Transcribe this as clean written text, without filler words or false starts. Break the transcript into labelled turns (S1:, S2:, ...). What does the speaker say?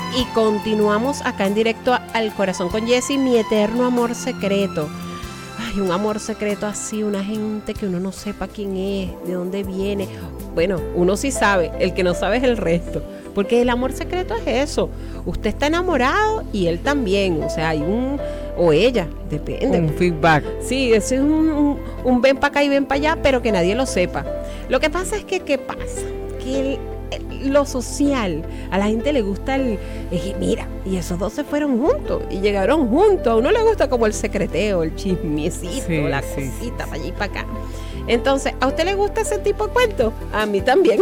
S1: y continuamos acá en directo al corazón con Jessy, mi eterno amor secreto. Ay, un amor secreto así, una gente que uno no sepa quién es, de dónde viene. Bueno, uno sí sabe, el que no sabe es el resto. Porque el amor secreto es eso. Usted está enamorado y él también. O sea, hay o ella, depende.
S2: Un feedback.
S1: Sí, eso es un ven para acá y ven para allá, pero que nadie lo sepa. Lo que pasa es que, ¿qué pasa? Que lo social, a la gente le gusta mira, y esos dos se fueron juntos y llegaron juntos. A uno le gusta como el secreteo, el chismecito,
S2: sí,
S1: la cosita para allá y para acá. Entonces, ¿a usted le gusta ese tipo de cuentos? A mí también.